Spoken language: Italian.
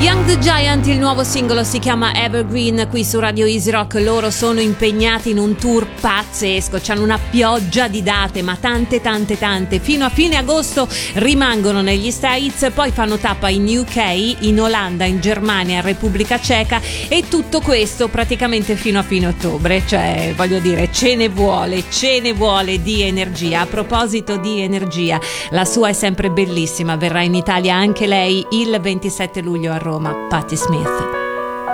Young the Giant, il nuovo singolo si chiama Evergreen, qui su Radio Easy Rock. Loro sono impegnati in un tour pazzesco, c'hanno una pioggia di date, ma tante, fino a fine agosto rimangono negli States, poi fanno tappa in UK, in Olanda, in Germania, Repubblica Ceca, e tutto questo praticamente fino a fine ottobre. Cioè, voglio dire, ce ne vuole di energia. A proposito di energia, la sua è sempre bellissima, verrà in Italia anche lei il 27 luglio a Roma, Patti Smith.